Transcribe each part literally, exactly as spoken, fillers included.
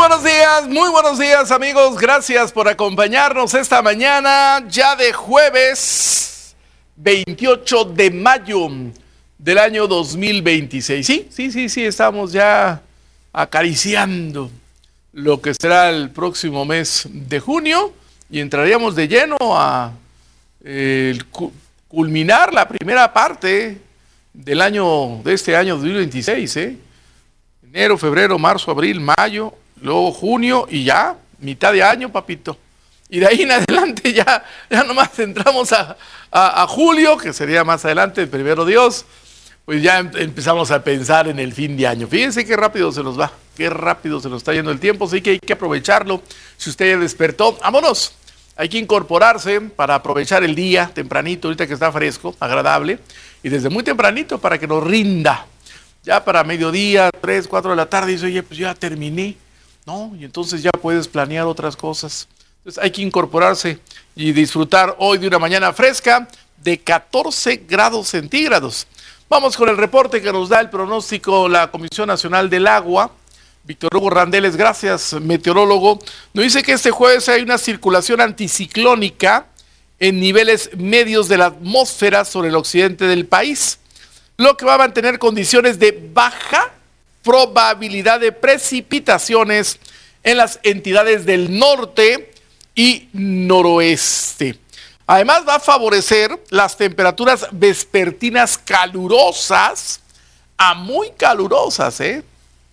buenos días, muy buenos días amigos, gracias por acompañarnos esta mañana ya de jueves veintiocho de mayo del año dos mil veintiséis. Sí, sí, sí, sí, estamos ya acariciando lo que será el próximo mes de junio y entraríamos de lleno a eh, culminar la primera parte del año, de este año dos mil veintiséis, ¿eh? Enero, febrero, marzo, abril, mayo, luego junio y ya, mitad de año, papito. Y de ahí en adelante ya, ya nomás entramos a, a, a julio, que sería más adelante, el primero Dios, pues ya empezamos a pensar en el fin de año. Fíjense qué rápido se nos va, qué rápido se nos está yendo el tiempo, así que hay que aprovecharlo. Si usted ya despertó, vámonos. Hay que incorporarse para aprovechar el día tempranito, ahorita que está fresco, agradable, y desde muy tempranito para que nos rinda. Ya para mediodía, tres, cuatro de la tarde, dice, oye, pues ya terminé, ¿no? Y entonces ya puedes planear otras cosas. Entonces hay que incorporarse y disfrutar hoy de una mañana fresca de catorce grados centígrados. Vamos con el reporte que nos da el pronóstico la Comisión Nacional del Agua. Víctor Hugo Randeles, gracias, meteorólogo. Nos dice que este jueves hay una circulación anticiclónica en niveles medios de la atmósfera sobre el occidente del país, lo que va a mantener condiciones de baja probabilidad de precipitaciones en las entidades del norte y noroeste. Además va a favorecer las temperaturas vespertinas calurosas a muy calurosas, ¿eh?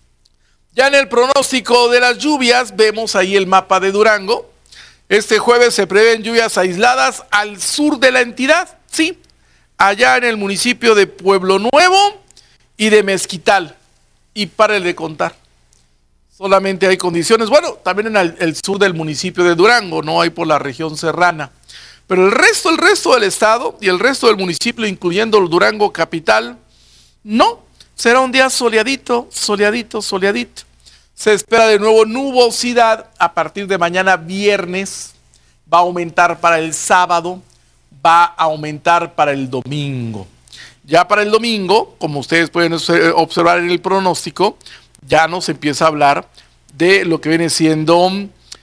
Ya en el pronóstico de las lluvias, vemos ahí el mapa de Durango. Este jueves se prevén lluvias aisladas al sur de la entidad, sí, allá en el municipio de Pueblo Nuevo y de Mezquital. Y pare de contar. Solamente hay condiciones, bueno, también en el, el sur del municipio de Durango, no hay por la región serrana. Pero el resto, el resto del estado y el resto del municipio, incluyendo el Durango capital, no. Será un día soleadito, soleadito, soleadito. Se espera de nuevo nubosidad a partir de mañana viernes. Va a aumentar para el sábado, va a aumentar para el domingo. Ya para el domingo, como ustedes pueden observar en el pronóstico, ya nos empieza a hablar de lo que viene siendo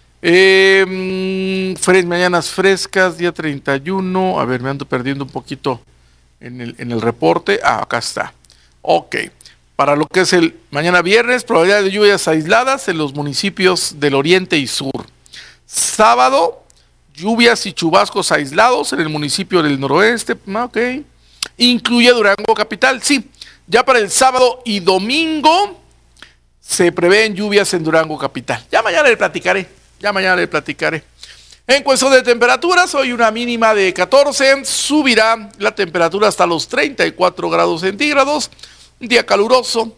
eh, mañanas frescas, día treinta y uno. A ver, me ando perdiendo un poquito en el, en el reporte. Ah, acá está. Ok. Para lo que es el mañana viernes, probabilidad de lluvias aisladas en los municipios del oriente y sur. Sábado, lluvias y chubascos aislados en el municipio del noroeste. Ok. Incluye Durango capital, sí. Ya para el sábado y domingo se prevén lluvias en Durango capital. Ya mañana le platicaré, ya mañana le platicaré. En cuestión de temperaturas, hoy una mínima de catorce, subirá la temperatura hasta los treinta y cuatro grados centígrados. Un día caluroso,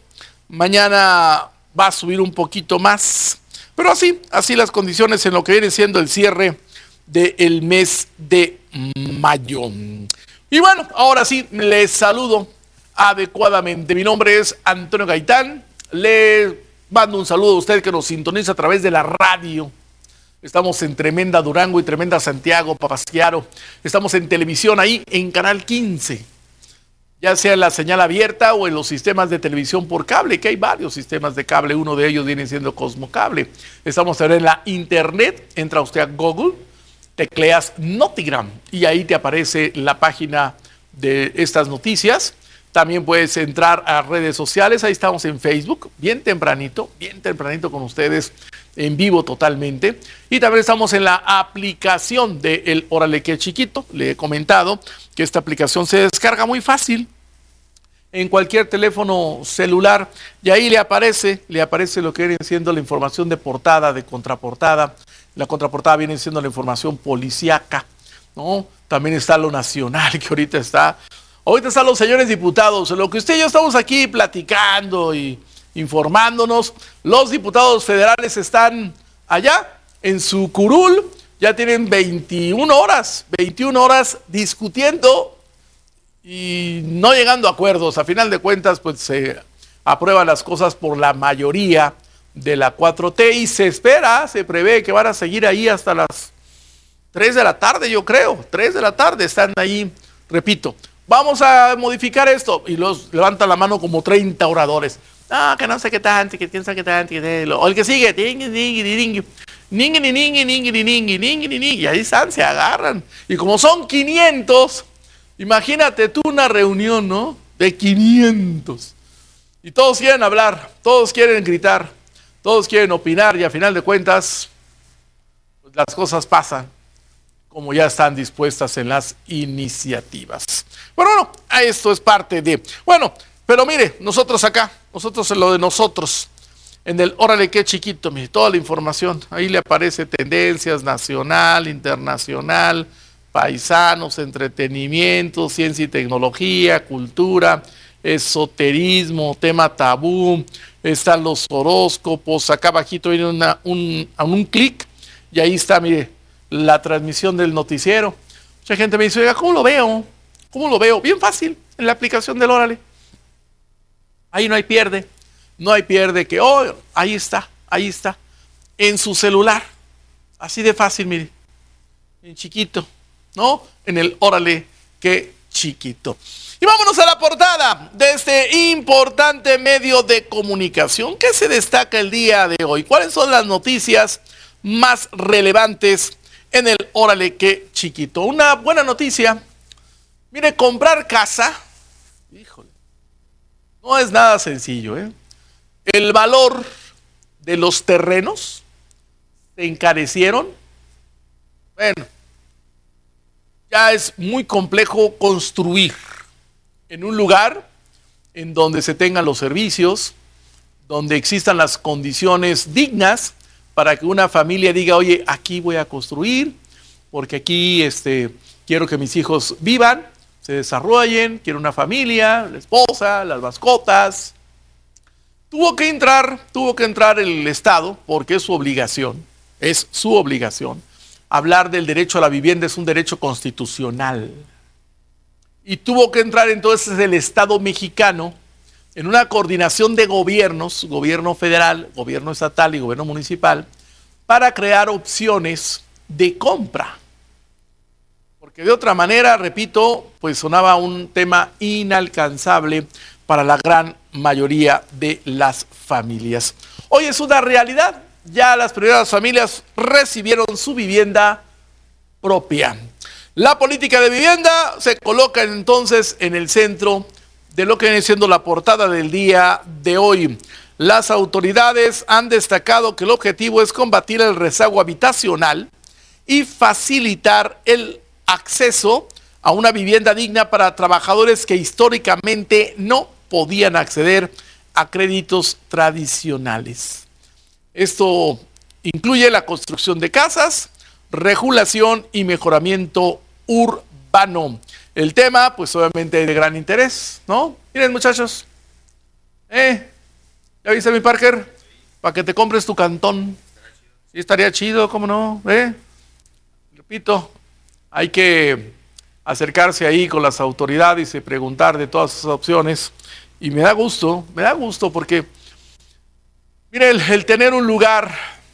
mañana va a subir un poquito más, pero así, así las condiciones en lo que viene siendo el cierre del mes de mayo. Y bueno, ahora sí, les saludo adecuadamente. Mi nombre es Antonio Gaitán. Le mando un saludo a usted que nos sintoniza a través de la radio. Estamos en Tremenda Durango y Tremenda Santiago, Papasquiaro. Estamos en televisión ahí en Canal quince. Ya sea en la señal abierta o en los sistemas de televisión por cable, que hay varios sistemas de cable. Uno de ellos viene siendo Cosmocable. Estamos también en la internet. Entra usted a Google, tecleas Notigram y ahí te aparece la página de estas noticias. También puedes entrar a redes sociales, ahí estamos en Facebook, bien tempranito, bien tempranito con ustedes, en vivo totalmente. Y también estamos en la aplicación de El Órale Que Chiquito. Le he comentado que esta aplicación se descarga muy fácil en cualquier teléfono celular y ahí le aparece, le aparece lo que viene siendo la información de portada, de contraportada. La contraportada viene siendo la información policíaca, ¿no? También está lo nacional, que ahorita está, ahorita están los señores diputados, lo que usted y yo estamos aquí platicando y informándonos. Los diputados federales están allá en su curul, ya tienen veintiuna horas, veintiuna horas discutiendo y no llegando a acuerdos. A final de cuentas, pues se aprueban las cosas por la mayoría de la cuatro T y se espera, se prevé que van a seguir ahí hasta las tres de la tarde, yo creo, tres de la tarde están ahí, repito, vamos a modificar esto y los levantan la mano como treinta oradores. no, que no sé qué tanto, que quién sabe qué tanto, que lo- o el que sigue, tingui, tingui, tingui, ningui, ni, ningui, ningui, ni, ningui, ningui, ni, ningui, y ahí están, se agarran. Y como son quinientos, imagínate tú una reunión, ¿no? De quinientos. Y todos quieren hablar, todos quieren gritar, todos quieren opinar y a final de cuentas, pues las cosas pasan como ya están dispuestas en las iniciativas. Bueno, no, esto es parte de... Bueno, pero mire, nosotros acá, nosotros en lo de nosotros, en el órale qué chiquito, mire, toda la información, ahí le aparece tendencias nacional, internacional, paisanos, entretenimiento, ciencia y tecnología, cultura, esoterismo, tema tabú, están los horóscopos, acá abajito viene una, un, a un clic y ahí está, mire, la transmisión del noticiero. Mucha gente me dice, oiga, ¿cómo lo veo? ¿Cómo lo veo? Bien fácil, en la aplicación del órale. Ahí no hay pierde, no hay pierde que, oh, ahí está, ahí está, en su celular. Así de fácil, mire, en chiquito, ¿no? En el órale, qué chiquito. Y vámonos a la portada de este importante medio de comunicación. ¿Qué se destaca el día de hoy? ¿Cuáles son las noticias más relevantes en el órale qué chiquito? Una buena noticia. Mire, comprar casa, híjole, no es nada sencillo, ¿eh? El valor de los terrenos se encarecieron. Bueno, ya es muy complejo construir en un lugar en donde se tengan los servicios, donde existan las condiciones dignas para que una familia diga, oye, aquí voy a construir, porque aquí este, quiero que mis hijos vivan, se desarrollen, quiero una familia, la esposa, las mascotas. Tuvo que entrar, tuvo que entrar el Estado, porque es su obligación, es su obligación. Hablar del derecho a la vivienda es un derecho constitucional. Y tuvo que entrar entonces el Estado mexicano en una coordinación de gobiernos, gobierno federal, gobierno estatal y gobierno municipal, para crear opciones de compra. Porque de otra manera, repito, pues sonaba un tema inalcanzable para la gran mayoría de las familias. Hoy es una realidad, ya las primeras familias recibieron su vivienda propia. La política de vivienda se coloca entonces en el centro de lo que viene siendo la portada del día de hoy. Las autoridades han destacado que el objetivo es combatir el rezago habitacional y facilitar el acceso a una vivienda digna para trabajadores que históricamente no podían acceder a créditos tradicionales. Esto incluye la construcción de casas, regulación y mejoramiento urbano. El tema, pues obviamente de gran interés, ¿no? Miren, muchachos, ¿eh? ¿Ya viste mi Parker? Para que te compres tu cantón. Sí, estaría chido, ¿cómo no? ¿Eh? Repito, hay que acercarse ahí con las autoridades y preguntar de todas esas opciones. Y me da gusto, me da gusto porque, mire, el, el tener un lugar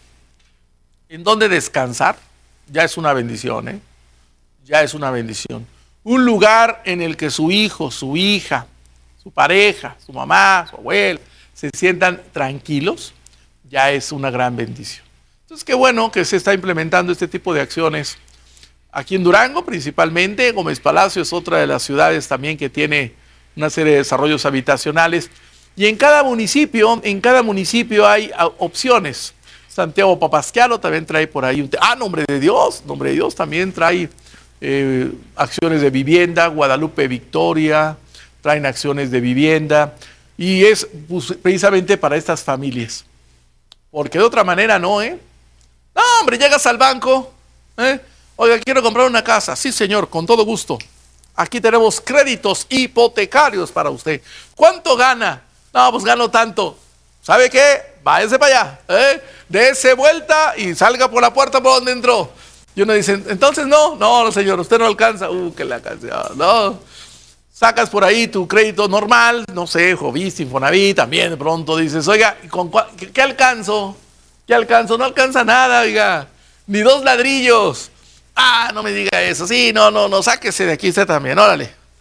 en donde descansar ya es una bendición, ¿eh? Ya es una bendición. Un lugar en el que su hijo, su hija, su pareja, su mamá, su abuela, se sientan tranquilos, ya es una gran bendición. Entonces, qué bueno que se está implementando este tipo de acciones aquí en Durango, principalmente. Gómez Palacio es otra de las ciudades también que tiene una serie de desarrollos habitacionales. Y en cada municipio, en cada municipio hay opciones. Santiago Papasquiaro también trae por ahí un... Ah, Nombre de Dios, Nombre de Dios también trae eh, acciones de vivienda. Guadalupe Victoria traen acciones de vivienda. Y es pues, precisamente para estas familias. Porque de otra manera no, ¿eh? No, hombre, llegas al banco, ¿eh? Oiga, quiero comprar una casa. Sí, señor, con todo gusto. Aquí tenemos créditos hipotecarios para usted. ¿Cuánto gana? No, pues gano tanto. ¿Sabe qué? Váyase para allá, ¿eh? Dese vuelta y salga por la puerta por donde entró. Y uno dice, entonces no, no, señor, usted no alcanza. Uh, que la canción, no. Sacas por ahí tu crédito normal, no sé, Jovist, Infonavit, también de pronto dices, oiga, ¿con qué, ¿qué alcanzo? ¿Qué alcanzo? No alcanza nada, oiga, ni dos ladrillos. Ah, no me diga eso, sí, no, no, no, sáquese de aquí usted también, órale.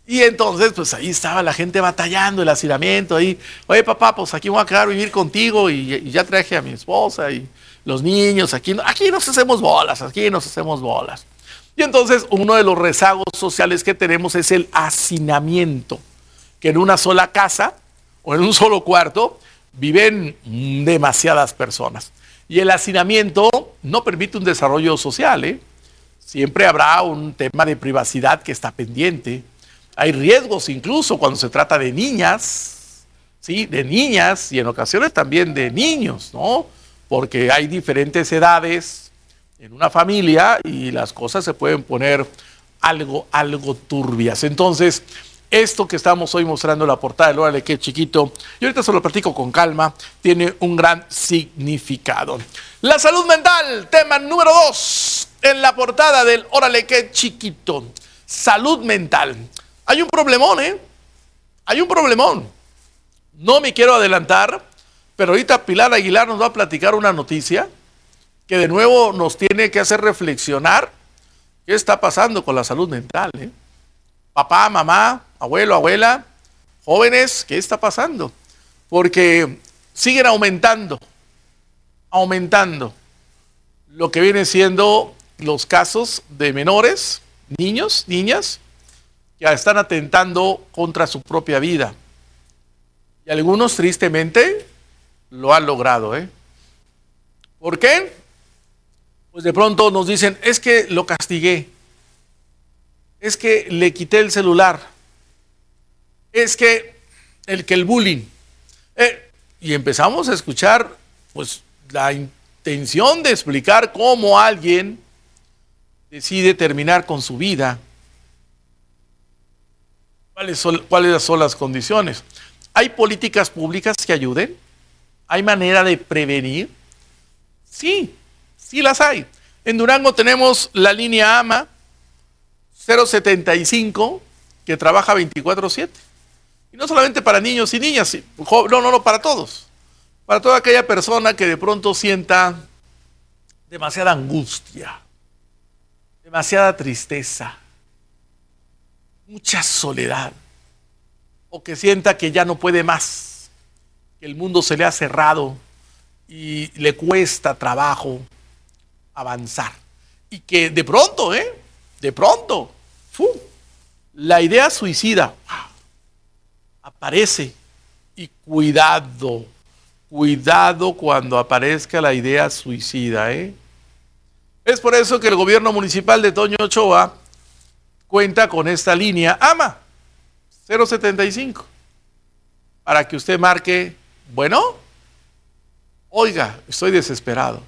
Y entonces, pues ahí estaba la gente batallando, el hacinamiento ahí. Oye, papá, pues aquí voy a quedar a vivir contigo y, y ya traje a mi esposa y los niños. Aquí, aquí nos hacemos bolas, aquí nos hacemos bolas. Y entonces uno de los rezagos sociales que tenemos es el hacinamiento, que en una sola casa o en un solo cuarto viven demasiadas personas. Y el hacinamiento no permite un desarrollo social, ¿eh? Siempre habrá un tema de privacidad que está pendiente. Hay riesgos incluso cuando se trata de niñas, ¿sí? De niñas y en ocasiones también de niños, ¿no? Porque hay diferentes edades en una familia y las cosas se pueden poner algo, algo turbias. Entonces, esto que estamos hoy mostrando en la portada del Órale Qué Chiquito, y ahorita se lo platico con calma, tiene un gran significado. La salud mental, tema número dos, en la portada del Órale Qué Chiquito. Salud mental. Hay un problemón, ¿eh? Hay un problemón. No me quiero adelantar, pero ahorita Pilar Aguilar nos va a platicar una noticia que de nuevo nos tiene que hacer reflexionar qué está pasando con la salud mental, ¿eh? Papá, mamá, abuelo, abuela, jóvenes, ¿qué está pasando? Porque siguen aumentando, aumentando lo que viene siendo los casos de menores, niños, niñas, que están atentando contra su propia vida. Y algunos, tristemente, lo han logrado, ¿eh? ¿Por qué? Pues de pronto nos dicen, es que lo castigué, es que le quité el celular, es que el que el bullying. Eh, y empezamos a escuchar, pues, la intención de explicar cómo alguien decide terminar con su vida. ¿Cuáles son, cuáles son las condiciones? ¿Hay políticas públicas que ayuden? ¿Hay manera de prevenir? Sí, sí las hay. En Durango tenemos la línea AMA cero setenta y cinco que trabaja veinticuatro siete. Y no solamente para niños y niñas, no, no, no, para todos. Para toda aquella persona que de pronto sienta demasiada angustia, demasiada tristeza, mucha soledad, o que sienta que ya no puede más, que el mundo se le ha cerrado y le cuesta trabajo avanzar. Y que de pronto, ¿eh? De pronto, ¡fu! La idea suicida aparece. Y cuidado, cuidado cuando aparezca la idea suicida, ¿eh? Es por eso que el gobierno municipal de Toño Ochoa cuenta con esta línea AMA cero setenta y cinco para que usted marque, bueno, oiga, estoy desesperado.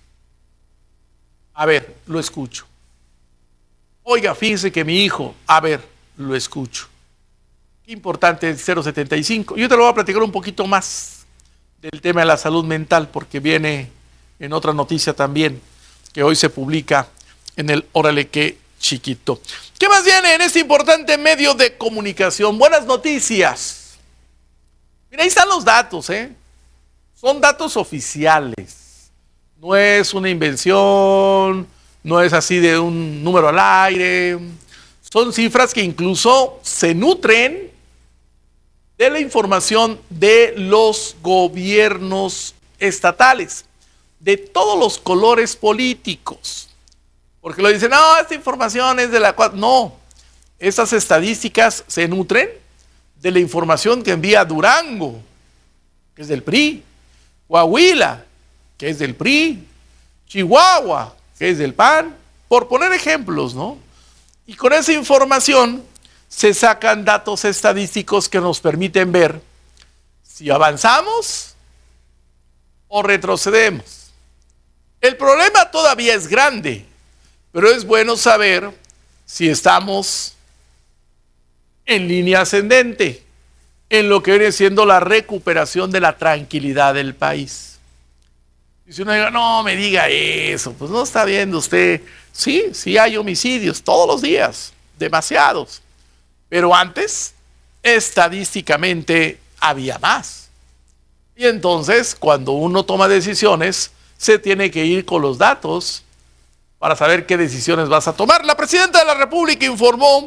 A ver, lo escucho. Oiga, fíjese que mi hijo, a ver, lo escucho. Qué importante el cero setenta y cinco. Yo te lo voy a platicar un poquito más del tema de la salud mental, porque viene en otra noticia también, que hoy se publica en el Órale Qué Chiquito. ¿Qué más viene en este importante medio de comunicación? Buenas noticias. Mira, ahí están los datos, ¿eh? Son datos oficiales. No es una invención, no es así de un número al aire. Son cifras que incluso se nutren de la información de los gobiernos estatales, de todos los colores políticos. Porque lo dicen, no, esta información es de la cual... No, estas estadísticas se nutren de la información que envía Durango, que es del P R I, Coahuila, que es del P R I, Chihuahua, que es del P A N, por poner ejemplos, ¿no? Y con esa información se sacan datos estadísticos que nos permiten ver si avanzamos o retrocedemos. El problema todavía es grande, pero es bueno saber si estamos en línea ascendente, en lo que viene siendo la recuperación de la tranquilidad del país. Y si uno diga, no me diga eso, pues no está viendo usted. Sí, sí hay homicidios todos los días, demasiados. Pero antes, estadísticamente, había más. Y entonces, cuando uno toma decisiones, se tiene que ir con los datos para saber qué decisiones vas a tomar. La presidenta de la República informó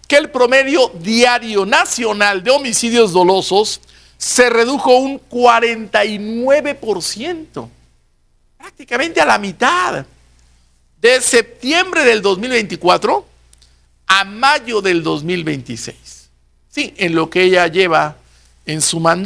que el promedio diario nacional de homicidios dolosos se redujo un cuarenta y nueve por ciento, prácticamente a la mitad, de septiembre del dos mil veinticuatro a mayo del dos mil veintiséis. Sí, en lo que ella lleva en su mandato.